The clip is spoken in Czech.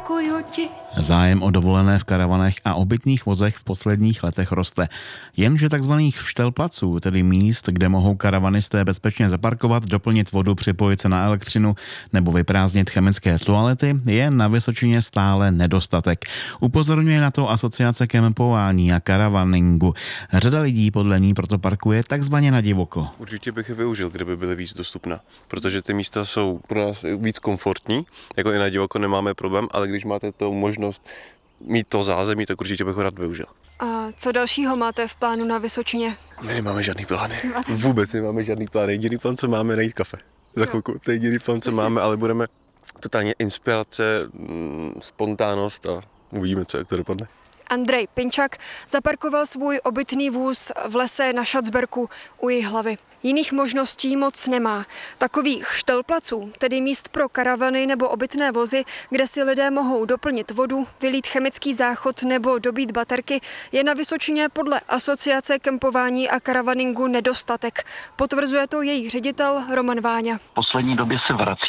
Děkuju ti. Zájem o dovolené v karavanech a obytných vozech v posledních letech roste. Jenže takzvaných štelplaců, tedy míst, kde mohou karavanisté bezpečně zaparkovat, doplnit vodu, připojit se na elektřinu nebo vyprázdnit chemické toalety, je na Vysočině stále nedostatek. Upozorňuje na to Asociace kempování a karavaningu. Řada lidí podle ní proto parkuje takzvaně na divoko. Určitě bych je využil, kdyby byly víc dostupná, protože ty místa jsou pro nás víc komfortní, jako i na divoko nemáme problém, ale když máte tu možnost mít to zázemí, tak určitě bych ho rád využil. A co dalšího máte v plánu na Vysočině? My nemáme žádný plány. Vůbec nemáme žádný plán. Jediný plán, co máme, je najít kafe. Za chvilku. To je jediný plán, co máme, ale budeme totálně inspirace, spontánnost a uvidíme, jak to dopadne. Andrej Pinčak zaparkoval svůj obytný vůz v lese na Šacberku u Jihlavy. Jiných možností moc nemá. Takových štelplaců, tedy míst pro karavany nebo obytné vozy, kde si lidé mohou doplnit vodu, vylít chemický záchod nebo dobít baterky, je na Vysočině podle Asociace kempování a karavaningu nedostatek. Potvrzuje to její ředitel Roman Váňa. V poslední době se vrací